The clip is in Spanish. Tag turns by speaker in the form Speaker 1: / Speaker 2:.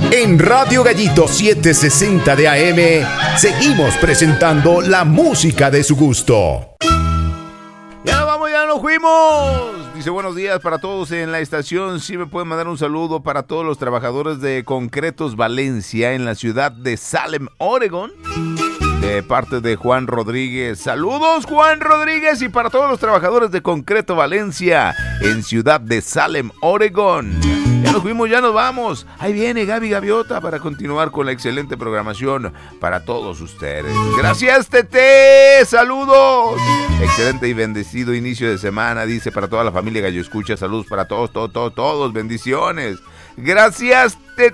Speaker 1: En Radio Gallito 760 de AM seguimos presentando la música de su gusto.
Speaker 2: Ya nos vamos, ya nos fuimos. Dice buenos días para todos en la estación. Sí me pueden mandar un saludo para todos los trabajadores de Concretos Valencia en la ciudad de Salem, Oregón. De parte de Juan Rodríguez. Saludos, Juan Rodríguez, y para todos los trabajadores de Concreto Valencia en ciudad de Salem, Oregón. Ya nos fuimos, ya nos vamos. Ahí viene Gaby Gaviota para continuar con la excelente programación para todos ustedes. Gracias, Tete. Saludos. Excelente y bendecido inicio de semana, dice, para toda la familia Gallo Escucha. Saludos para todos. Bendiciones. Gracias, Tete.